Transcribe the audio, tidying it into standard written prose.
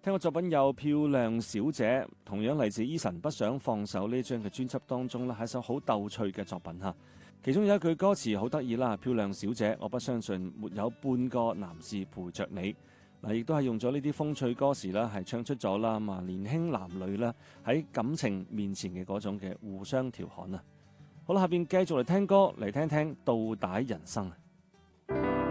聽過作品有《漂亮小姐》，同樣嚟自 Eason 不想放手呢張嘅專輯當中咧，係一首好逗趣嘅作品嚇。其中有一句歌詞好得意啦，漂亮小姐，我不相信沒有半個男士陪着你。嗱，亦都係用咗呢啲風趣歌詞啦，係唱出咗啦嘛年輕男女啦喺感情面前嘅嗰種嘅互相調侃啊。好啦，下邊繼續嚟聽歌，嚟聽聽倒帶人生。